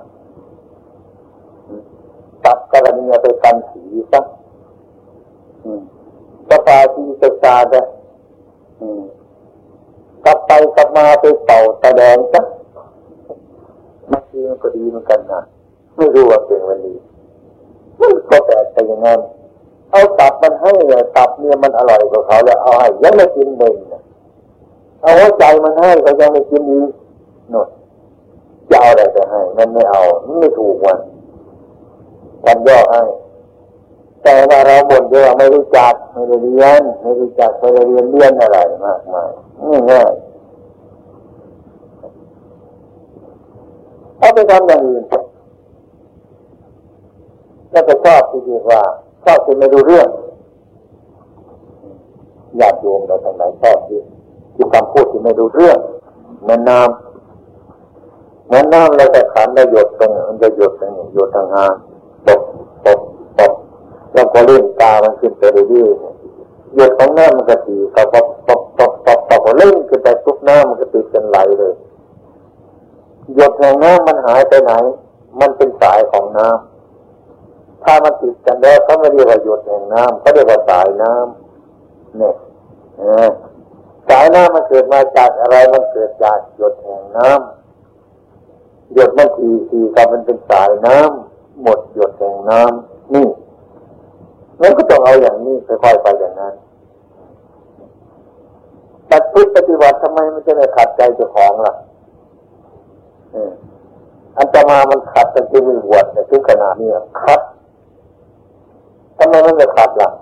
ตับกรณีเอาไปกันสีซะประปาสีศึกษาจะกลับไปกลับมาไปเป่าตาแดงจ้ะบางทีมันก็ดีเหมือนกันนะไม่รู้ว่าเป็นวันดีมันก็แปลกไปอย่างนั้นเอาตับมันให้ตับเนี่ยมันอร่อยกว่าเขาแล้วเอาให้ยังไม่กินเลยนะเอาหัวใจมันให้เขายังไม่กินอีกโน่นจะเอาอะไรไปให้มันไม่เอามันไม่ถูกวันทำย่อให้แต่ว่าเราบ่นเยอะไม่รู้จักไม่ได้เรียนไม่รู้จักไม่ได้เรียนเรียนอะไรมากมายง่ายๆเอาไปทำอย่างอื่นแล้วก็ชอบที่เรียกว่าชอบที่ไม่รู้เรื่องญาติโยมเราทั้งหลายชอบที่ที่คำพูดที่ไม่รู้เรื่องเหมือนน้ำเหมือนน้ำเราจะขันเราหยดตรงมันจะหยดตรงนี้หยดทางหางตกตกตกแล้วก็เล่นตามันขึ้นไปเรื่อยๆหยดของน้ำมันก็ตีเขาตกตกตกตกตกเล่นขึ้นไปทุกน้ำมันก็ติดกันไหลเลยหยดแห่งน้ำมันหายไปไหนมันเป็นสายของน้ำถ้ามันติดกันแล้วเขาไม่เรียกว่าหยดแห่งน้ำเขาเรียกว่าสายน้ำเนี่ยสายน้ำมันเกิดมาจากอะไรมันเกิดจากหยดแห่งน้ำหยดมันทีทีกับมันเป็นสายน้ำหมดหยดแห่งน้ำนี่แล้วก็ต้องเอาอย่างนี้ค่อยๆไปอย่างนั้นแต่พุทธปฏิบัติทำไมมันจะไม่ขัดใจเจ้าของล่ะอันตมามันขัดจนที่มีบวชแต่ถึงขนาดนี้ขัดทำไมมันจะขัดล่ะ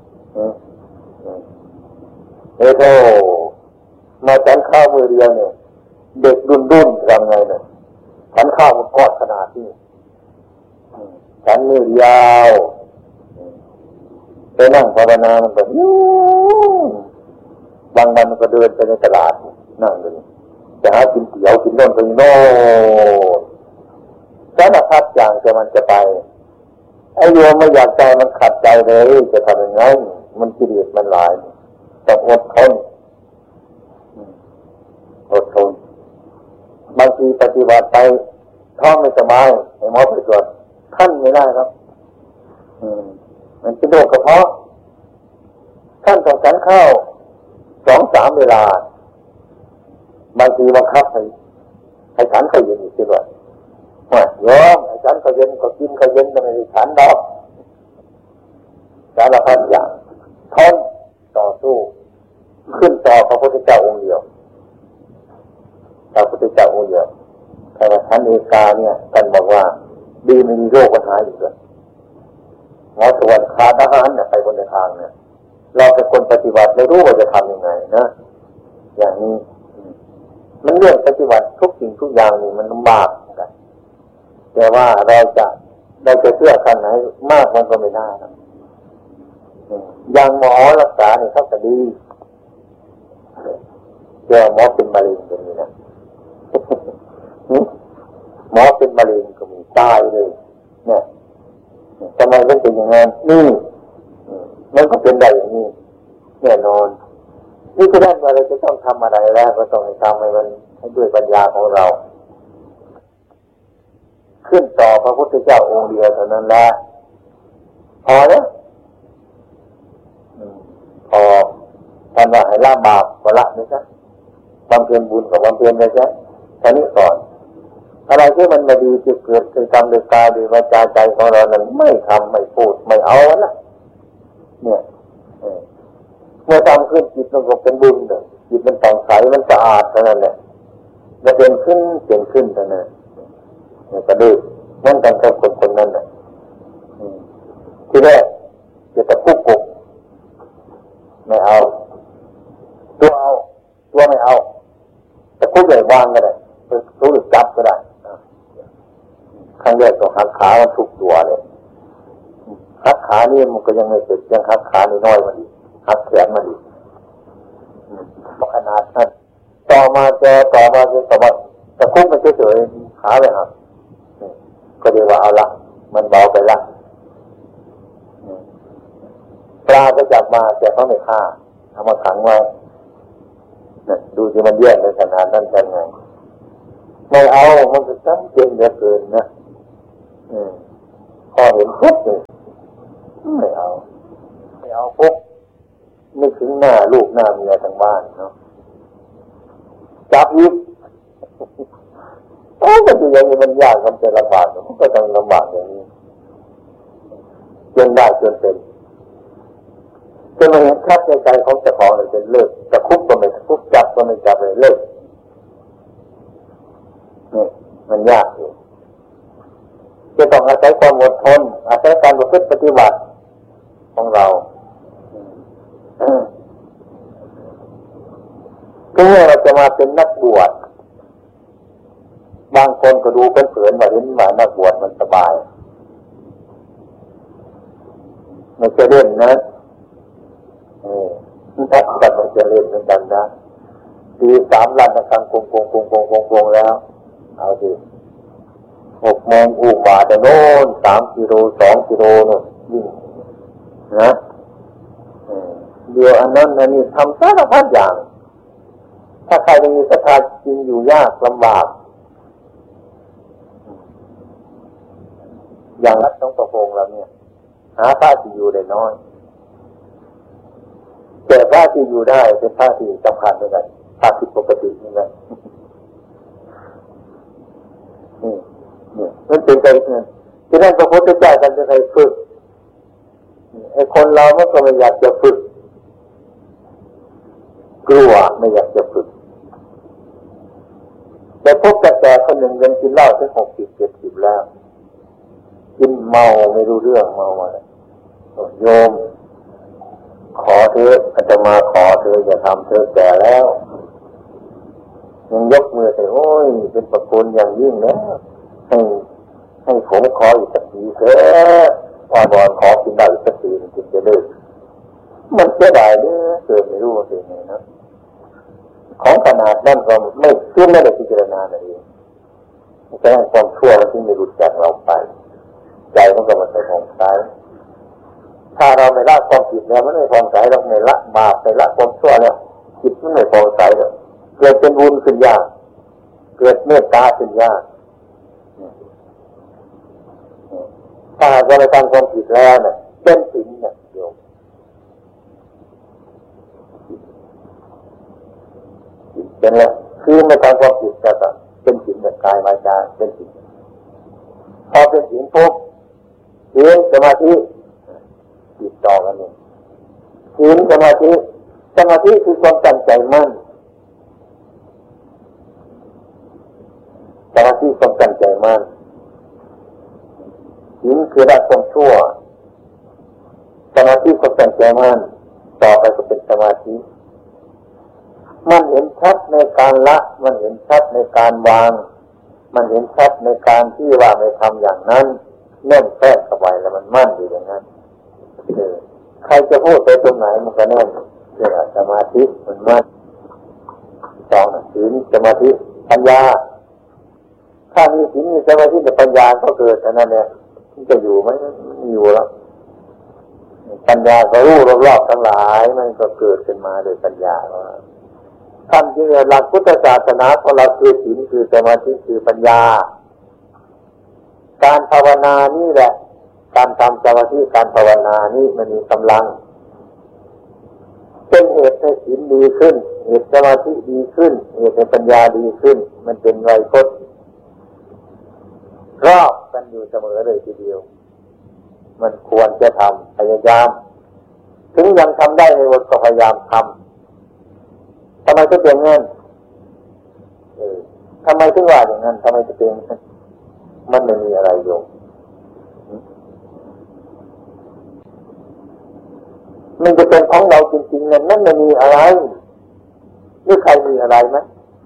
เฮ้ยโธ่มาฉันข้าวมือเดียวเนี่ยเด็กรุ่นรุ่นทำไงเนี่ยฉันข้าวมันกอดขนาดนี้ฉันมือยาวไปนั่งภาวนามันแบบบางวันมันก็เดินไปในตลาดนั่งเลยจะหากินเตี๋ยวกินโน่นกินโน่นสารพัดอย่างแต่มันจะไปไอ้โยมไม่อยากใจมันขัดใจเลยจะทำยังไงมันกิเลสมันหลายต้องอดทนอดทนบางทีปฏิบัติไปท้องไม่สบายไอ้หมอไปตรวจขั้นไม่ได้ครับมันเป็นโรคกระเพาะขั้นต้องฉันข้าวสองสามเวลาบางทีบังคับให้ให้ฉันข้าวเย็นอีกด้วยว่าโยมให้ฉันข้าวเย็นก็กินข้าวเย็นไม่ได้ฉันดอกสารพัดอย่างทนต่อสู้ขึ้นต่อพระพุทธเจ้าองค์เดียวพระพุทธเจ้าองค์เดียวแต่ว่าท่านเอกาเนี่ยท่านบอกว่าดีไม่มีโรคปัญหาอยู่ด้วยหมอส่วนขาดอาหารเนี่ยไปบนในทางเนี่ยเราเป็นคนปฏิบัติไม่รู้ว่าจะทำยังไงนะอย่างนี้มันเรื่องปฏิบัติทุกสิ่งทุกอย่างนี่มันลำบากกันแต่ว่าเราจะเราจะเชื่อขนาดไหนมากมันก็ไม่ได้นะอย่างหมอรักษาเนี่ยเขาจะดีเจ้าหมอเป็นมะเร็งก็มีนะหมอเป็นมะเร็งก็มีตายเลยเนี่ยทำไมมันเป็นอย่างนั้นนี่มันก็เป็นได้อย่างนี้แน่นอนนี่ก็ได้ว่าเราจะต้องทำอะไรแล้วก็ต้องทำให้มันให้ด้วยปัญญาของเราขึ้นต่อพระพุทธเจ้าองค์เดียวเท่านั้นแหละพอแล้วพอท่านว่าให้ละบาปก็ละนะจ๊ะบำเพ็ญบุญกับบำเพ็ญนะจ๊ะท่านี้ก่อนอะไรที่มันไม่ดีจะเกิดคือทำโดยกายโดยวาจาใจของเรานั้นไม่ทำไม่พูดไม่เอาละเนี่ยเมื่อทำขึ้นจิตมันก็เป็นบุญเลยจิตมันผ่องใสมันสะอาดเท่านั้นแหละจะเป็นขึ้นเป็นขึ้นเท่านั้นเนี่ยก็ดื้อนั่นกันกับคนคนนั้นน่ะที่แรกจะตะคุกกุกไม่เอาตัวเอาตัวไม่เอาตะคุกใหญ่วางก็ได้รู้หรือจับก็ได้ครั้งแรกต้องหักขามันทุกตัวเลยหักขานี่มันก็ยังไม่เสร็จยังหักขานี่น้อยมันอีกหักแขนมันอีกขนาดนั้นต่อมาเจอต่อมาเจอต่อมาตะคุกมันเฉยๆขาเลยครับก็เรียกว่าเอาละมันเบาไปละปลาก็จับมาแต่เขาไม่ฆ่าเอามาขังไว้ดูสิมันแย่ในขนาดนั้นเป็นไงไม่เอามันจะจำเจนเหลือเกินนะพอเห็นปุ๊บเลยไม่เอาไม่เอาปุ๊บนึกถึงหน้าลูกหน้าเมียทางบ้านเนาะจับอีกโอ้ก็ดูอย่างนี้มันยากมันจะลำบากมันก็ต้องลำบากอย่างนี้จนได้จนเป็นจนมาเห็นชัดในใจของเจ้าของเลยเป็นเลิกจะคุบก็ไม่คุบจับก็ไม่จับเลยเลิกนี่มันยากอยู่จะต้องอาศัยความอดทนอาศัยการประพฤติปฏิบัติของเราถึงแม้เราจะมาเป็นนักบวชบางคนก็ดูเป็นเผินว่าเห็นว่านักบวชมันสบายไม่จะเล่นนะเออนักบวชมันจะเล่นเหมือนกันนะตีสามลันนะครั้งกงกงกงกงกงกงแล้วเอาสิหกโมงอุบาทโน่นสามกิโลสองกิโลนู่นวิ่งนะเดี๋ยวอันนั้นอันนี้ทำสารพัดอย่างถ้าใครมีศรัทธาจริงอยู่ยากลำบากอย่างรัฐต้องประพงเราเนี่ยหาพระที่อยู่ได้น้อยแต่พระที่อยู่ได้เป็นพระที่สำคัญเหมือนกันพระที่ปกติเหมือนกันนี่นี่มันเป็นใจเนี่ยที่นั่นพระพุทธเจ้าท่านจะให้ฝึกไอ้คนเรามันก็ไม่อยากจะฝึกกลัวไม่อยากจะฝึกแต่พบกระแสคนหนึ่งยังกินเหล้าถึงหกสิบเจ็ดสิบแล้วกินเมาไม่รู้เรื่องเมาอะไรโยมขอเธออาตมาขอเธออย่าทำเธอแก่แล้วยังยกมือใส่โอ้ยเป็นประคุณอย่างยิ่งนะให้ให้ผมขออีกสักทีเถอะพอบอลขอกินได้อีกสักทีกินจะเลิกมันเสียดายเนี่ยเกิดไม่รู้ว่าเป็นไงนะของขนาดนั้นก็ไม่ขึ้นไม่ได้พิจารณาอะไรเองแสดงความชั่วมันที่ไม่หลุดจากเราไปใจมันก็มันไปผ่องใสถ้าเราไม่ละความผิดแล้วมันไม่ผ่องใสเราไม่ละบาปไม่ละความชั่วแล้วจิตมันไม่ผ่องใสแล้วเกิดเป็นบุญขึ้นยากเกิดเมตตาขึ้นยากถ้าเราไม่ทำความผิดแล้วเนี่ยเป็นศีลเนี่ยโยมเป็นแล้วคือไม่ทำความผิดแต่เป็นศีลแบบกายวาจาเป็นศีลพอเป็นศีลปุ๊บศีลสมาธิติดต่อกันเนี่ยศีลสมาธิสมาธิคือความตั้งใจมั่นสมาธิความตั้งใจมั่นศีลคือละความชั่วสมาธิความตั้งใจมั่นต่อไปก็เป็นสมาธิมันเห็นชัดในการละมันเห็นชัดในการวางมันเห็นชัดในการที่ว่าไม่ทำอย่างนั้นแน่นแฟ้นเข้าไปแล้วมันมั่นอยู่อย่างนั้นเออใครจะพูดไปตรงไหนมันก็แน่นเรื่องสมาธิมันมั่นสองศีลสมาธิปัญญาถ้ามีศีลมีสมาธิแต่ปัญญาก็เกิดอันนั้นเนี่ยมันจะอยู่ไหมมันอยู่แล้วปัญญาก็รู้รอบๆทั้งหลายมันก็เกิดขึ้นมาโดยปัญญาท่านที่หลักพุทธศาสนาของเราคือศีลคือสมาธิคือปัญญาการภาวนานี่แหละการทำสมาธิการภาวนานี่มันมีกำลังเป็นเหตุให้ศีลดีขึ้นเหตุสมาธิดีขึ้นเหตุให้ปัญญาดีขึ้นมันเป็นไวยพจน์รอบกันอยู่เสมอเลยทีเดียวมันควรจะทำพยายามถึงยังทำได้ในวันก็พยายามทำทำไมถึงเป็นงั้นเออทำไมถึงว่าอย่างนั้นทำไมถึงเป็นมันไม่มีอะไรโยมมันจะเป็นของเราจริงๆนั้นนั่นไม่มีอะไรนี่ใครมีอะไรไหม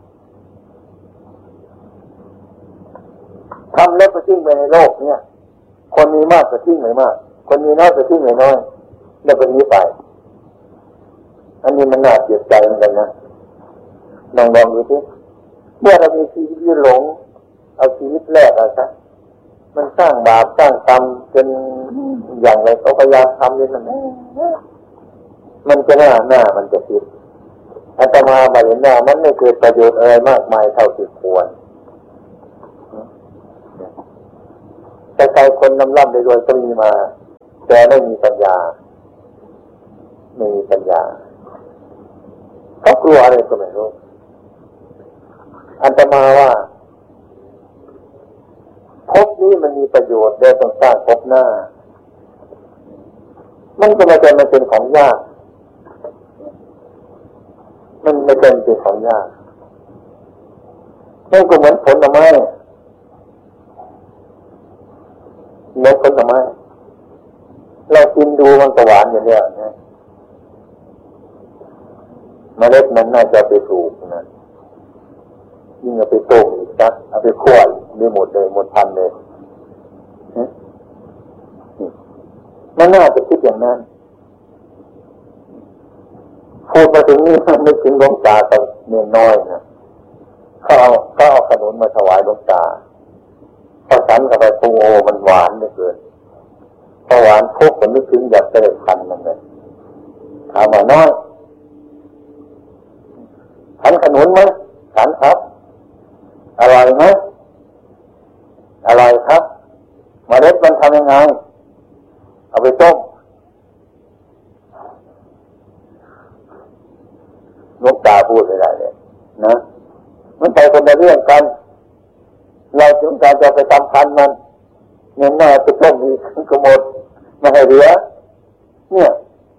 ทำแล้วก็ทิ้งไปในโลกเนี่ยคนมีมากก็ทิ้งไม่มากคนมีน้อยก็ทิ้งไม่น้อยแล้วก็นี้ไปอันนี้มันน่าเสียใจเหมือนกันนะลองลองดูสิเมื่อเรามีชีวิตที่หลงเอาชีวิตแรกอะไรซะมันสร้างบาปสร้างกรรมจนอย่างไรก็พยายามทำเลยมันมันจะหน้าหน้ามันจะผิดอาตมาบาเห็นหน้ามันไม่เกิดประโยชน์อะไรมากมายเท่าที่ควรแต่ใจคนนำร่ำไปรวยก็มีมาแต่ไม่มีปัญญาไม่มีปัญญาเขากลัวอะไรก็ไม่รู้อาตมาว่าภพนี้มันมีประโยชน์ได้ต้องสร้างภพหน้ามันก็ไม่ใช่มันเป็นของยากมันไม่เป็นเป็นของยากมันก็เหมือนผลไม้เหมือนผลไม้เรากินดูมันก็หวานอย่างเดียวนะเมล็ดมันน่าจะไปปลูกนะยิ่งเอาไปต้มอีกนะเอาไปคั่วได้หมดเลยหมดพันเลยมันน่าจะคิดอย่างนั้นพูดมาถึงนี่มันนึกถึงหลวงตาตอนเนียน้อยนะเขาเอาเขาเอาขนมมาถวายหลวงตาพอฉันกับไปปรุงโอมันหวานเหลือเกินพอหวานพวกผมนึกถึงอยากจะได้พันมันเลยถามว่าน้อยฉันขนุนไหมฉันครับอร่อยไหมอร่อยครับเมล็ดมันทำยังไงเอาไปต้มหลวงตาพูดอะไรเนี่ยนะมันไปคนละเรื่องกันเราถึงการจะไปทำพันมันเงินหน้าไปต้มอีกก็หมดไม่ให้เหลือเนี่ย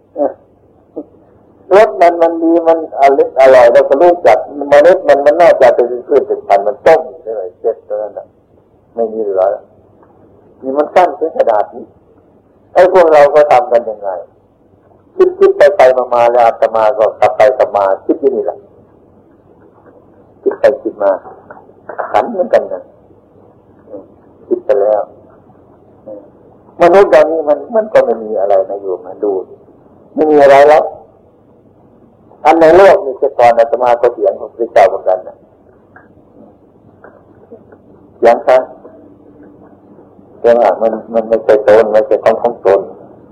รสมันมันดีมันอร่อยอร่อยเราก็รู้จักเมล็ดมันมันน่าจะเป็นพืชเป็นพันธุ์มันต้มเลยเจ็ดตัวนั้นไม่มีเหลือนี่มันสั้นถึงขนาดนี้ไอ้พวกเราก็ทำกันยังไงคิดคิดไปไปมามาแล้วอาตมาก็กลับไปกลับมาคิดอยู่นี่แหละคิดไปคิดมาขันเหมือนกันนะคิดไปแล้วมนุษย์อย่างนี้มันมันก็ไม่มีอะไรนะอยู่มาดูไม่มีอะไรแล้วอันในโลกมีแค่ตอนอาตมาก็เถียงของพระเจ้าเหมือนกันนะอย่างนั้นเรื่องอ่ะมันมันไม่ใช่ตนไม่ใช่ของของตน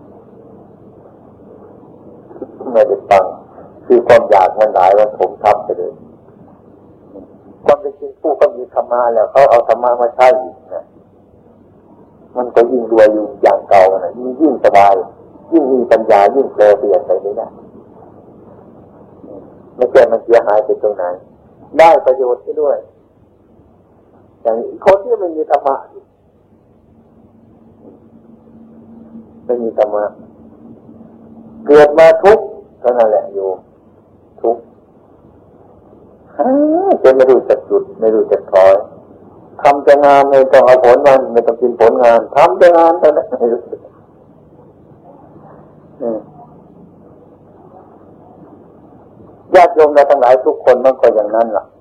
ไม่ได้ฟังคือความอยากมันหลายวันผมทับไปเลยความเป็นจริงผู้ก็มีธรรมะแล้วเขาเอาธรรมะมาใช้อีกนะมันก็ยิ่งรวยอยู่อย่างเก่านะยิ่งยิ่งสบายยิ่งมีปัญญายิ่งแปลเปลี่ยนไปนี่นะไม่ใช่มันเสียหายไปตรงไหนได้ประโยชน์ด้วยอย่างคนที่ไม่มีธรรมะไม่มีธรรมะเกิดมาทุกข์เท่านั้นแหละโยมทุกข์จะไม่รู้จักจุดไม่รู้จักถอยทำแต่งานไม่ต้องเอาผลมันไม่ต้องกินผลงานทำแต่งานเท่านั้นไม่รู้สึกญาติโยมเราทั้งหลายทุกคนมันก็อย่างนั้นล่ะ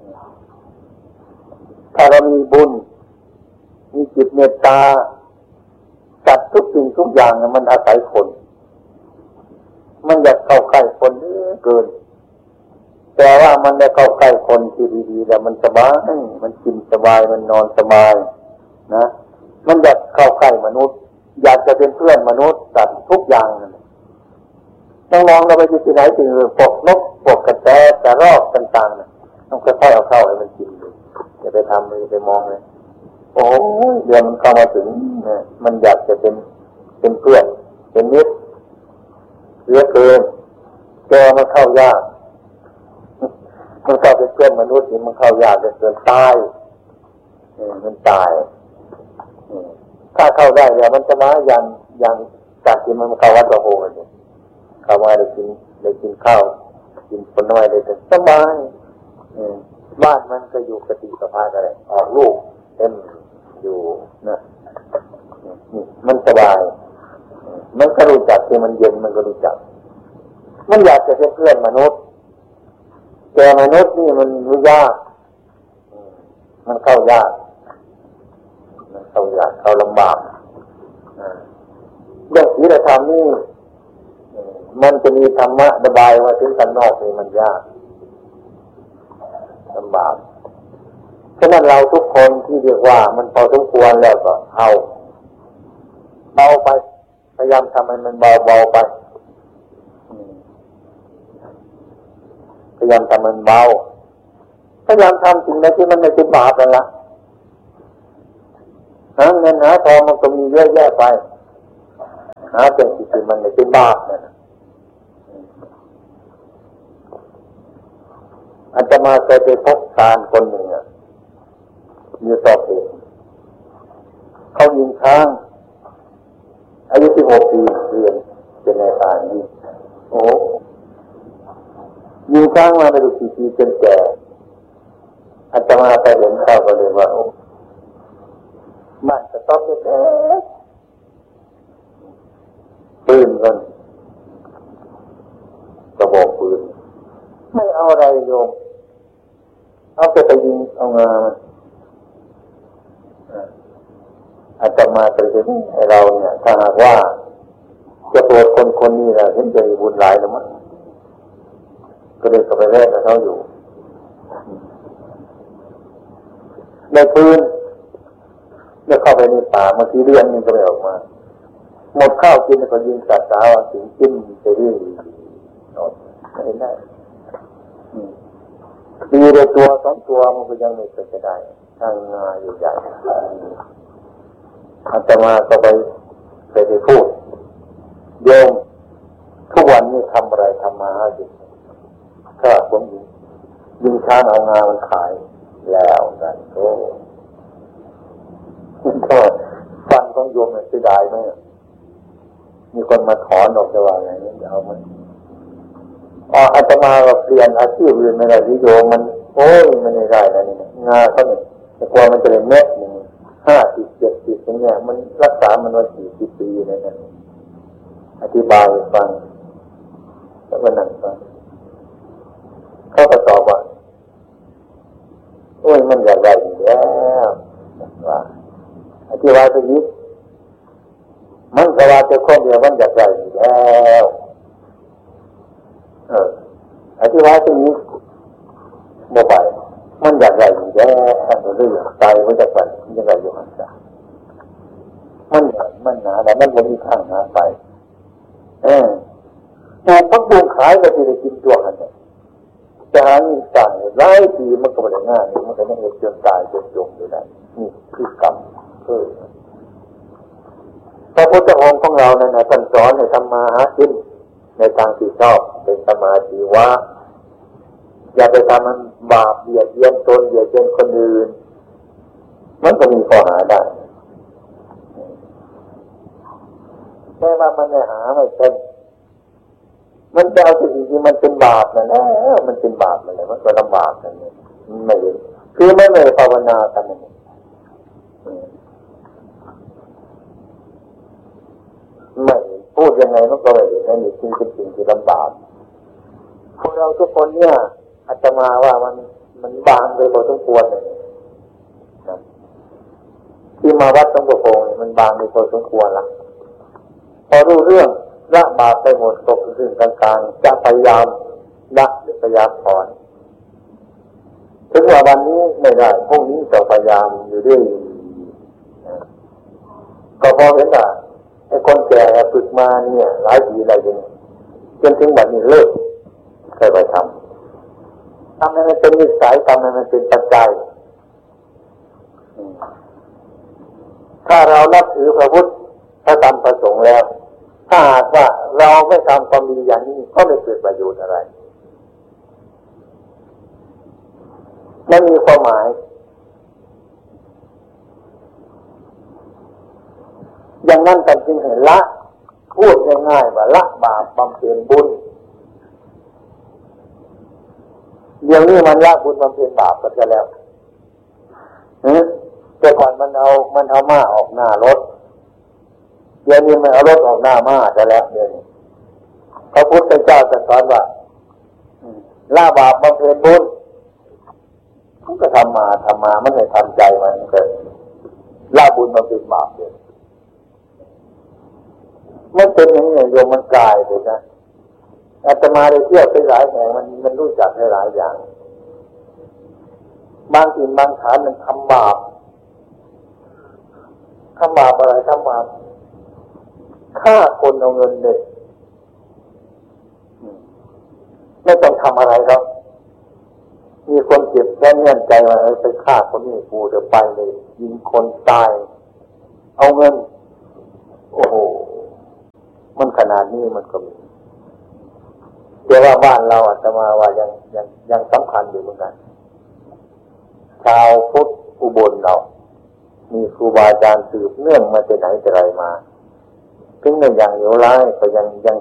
ถ้าเรามีบุญมีจิตเมตตาจัดทุกสิ่งทุกอย่างมันอาศัยคนมันอยากเข้าใกล้คนเยอะเกินแต่ว่ามันได้เข้าใกล้คนที่ดีๆแล้วมันสบายมันกินสบายมันนอนสบายนะมันอยากเข้าใกล้มนุษย์อยากจะเป็นเพื่อนมนุษย์จัดทุกอย่างต้องมองเราไปที่ไหนถึงพวกนกพวกกระแตกระรอกต่างๆต้องค่อยๆเอาเข้าให้มันกินดูอย่าไปทำเลยไปมองเลยโอ้ยเดี๋ยวมันเข้ามาถึงเนี่ยมันอยากจะเป็นเป็นเพื่อนเป็นมิตรเหลือเกินแกมันเข้ายากมันเข้าเป็นเพื่อนมนุษย์นี่มันเข้ายากจนเกินตายมันตายถ้าเข้าได้แล้วมันจะมาอย่างอย่างจากที่มันเข้าวัดกระโหงเนี่ยเข้ามาได้กินได้กินข้าวกินผลไม้ได้สบายบ้านมันก็อยู่กติสภาพอะไรออกลูกเต็มอยู่นะมันสบายมันก็รู้จักที่มันเย็นมันก็รู้จักมันอยากจะเป็นเพื่อนมนุษย์แต่มนุษย์นี่มันไม่ยากมันเข้ายากมันเข้ายากเข้าลำบากเรื่องศีลธรรมนี่มันจะมีธรรมะระบายว่าถึงข้างนอกนี่มันยากลำบากฉะนั้นเราทุกคนที่เรียกว่ามันพอสมควรแล้วก็เอาเบาไปพยายามทำให้มันเบาเบาไปพยายามทำมันเบาพยายามทำสิ่งใดที่มันไม่เป็นบาปนั่นละหาเงินหาทองมันก็มีเยอะแยะไปหาสิ่งที่มันไม่เป็นบาปนั่นอาตมาเคยไปพบทานคนหนึ่งอ่ะอยู่สอบเองเขายิงช้างอายุสิบหกปีเรียนเป็นนายพรานยิงโอ้ยิงช้างมาไปดูกี่ปีจนแก่อาตมาไปเห็นเข้าก็เลยว่าโอ้มันจะต้องเป็นแก่ปืนกันกระบอกปืนไม่เอาอะไรโยมเอาไปไปยิงเอางาอาตมาไปเห็นให้เราเนี่ยถ้าหากว่าจะโปรดคนคนนี้นะเห็นจะมีบุญหลายนะมั้งก็เลยเข้าไปแลกกับเขาอยู่ในพื้นเนี่ยเข้าไปในป่าเมื่อกี้เดือนนึงก็ไม่ออกมาหมดข้าวกินก็ยิงสัตว์สาวสิงกินไปเรื่อยไม่ได้ดีเลยตัวสองตัวมันก็ยังไม่เป็นจะได้ทางงาใหญ่ๆอาตมาก็ไปไปไปพูดโยมทุกวันนี้ทำอะไรทำมาหากินก็ผมยิงยิงช้างเอางามันขายแล้วกันโอ้ก็ฟันของโยมมันเสียดายไหมมีคนมาถอนออกจะว่าไงนี่เอามันอ๋ออาตมาเราเปลี่ยนอาชีพอื่นไม่ได้ที่โยมมันโอ้ยมันไม่ได้นะนี่งาเขาเนี่ยแต่กลัวมันจะเป็นเม็ดหนึ่งห้าสิบเจ็ดสิบอย่างเงี้ยมันรักษามันไว้สี่สิบปีนะเนี่ยอธิบายฟังแล้วก็นั่งฟังเขาก็ตอบว่าโอ้ยมันอยากได้อยู่แล้วว่าอธิบายไปนิดมันก็ว่าจะคนเดียวมันอยากได้อยู่แล้วเอออธิบายไปนิดโมบายมันอยากได้อยู่แล้วเรื่องตายมันจะไปมันจะได้อยู่หันษามันใหญ่มันหนาแต่มันไม่มีข้างหนาไปเออแต่พักบุญขายก็จะได้กินตัวกันเนี่ยจะหาเงินจ่ายหลายปีมันก็ไม่ได้ง่ายมันก็ยังจนตายจนจมอยู่ได้นี่คือกรรมเออพระพุทธองค์ของเราเนี่ยนะท่านสอนให้ทำมาหากินในทางที่ชอบเป็นสมาธิวะอย่าไปทำมันบาปเบียดเบียนตนเบียดเบียนคนอื่นมันก็มีข้อหาได้แค่ว่ามันไม่หาไม่เป็นมันจะเอาสิ่งที่มันเป็นบาปนั่นแหละมันเป็นบาปอะไรมันก็ลำบากนั่นเองไม่เห็นคือไม่ไม่ภาวนากันนั่นเองไม่พูดยังไงมันก็ไม่เห็นนั่นนี่จริงเป็นสิ่งที่ลำบากพวกเราทุกคนเนี่ยอาจจะมาว่ามันมันบางไปพอสมควรเลยนะที่มาวัดต้องประโงเนี่ยมันบางไปพอสมควรละพอรู้เรื่องละบาปไปหมดตกถึงกลางๆจะพยายามละหรือพยายามถอนถึงว่าวันนี้ไม่ได้พรุ่งนี้จะพยายามอยู่เรื่อยก็พอเห็นว่าไอ้คนแก่ฝึกมาเนี่ยหลายปีหลายเดือนจนถึงวันนี้เลิกเคยไปทำทำให้มันเป็นนิสัยทำให้มันเป็นปัจจัยถ้าเรานับถือพระพุทธพระธรรมพระสงฆ์แล้วถ้าหากว่าเราไม่ทำความดีอย่างนี้ก็ไม่เกิดประโยชน์อะไรไม่มีความหมายอย่างนั้นแต่จริงเห็นละพูดง่ายๆว่าละบาปบำเพ็ญบุญเดี๋ยวนี้มันละบุญบำเพ็ญบาปก็จะแล้วแต่ก่อนมันเอามันเอาม้าออกหน้ารถเดี๋ยวนี้มันเอารถออกหน้าม้าจะแล้วเดี๋ยวนี้พระพุทธเจ้าตรัสสอนว่าละบาปบำเพ็ญบุญมันก็ทำมาทำมามันไม่ทำใจมันก็ละบุญบำเพ็ญบาปเลยมันเป็นอย่างนี้โยมมันกลายไปนะอาตมาได้เที่ยวไปหลายแห่งมันมันรู้จักให้หลายอย่างบางสิ่งบางฐานมันทำบาปทำบาปอะไรทำบาปฆ่าคนเอาเงินเด็กไม่ต้องทำอะไรหรอกมีคนเจ็บแค่เงื่อนใจว่าไปฆ่าคนนี้กูเดี๋ยวไปเลยยิงคนตายเอาเงินโอ้โหมันขนาดนี้มันก็มีแต่ว่าบ้านเราอาตมาว่ายังยังยังสำคัญอยู่เหมือนกันชาวพุทธอุบลเรามีครูบาอาจารย์สืบเนื่องมาแต่ไหนแต่ไรมาถึงในอย่างเหลวร้ายก็ยังยัง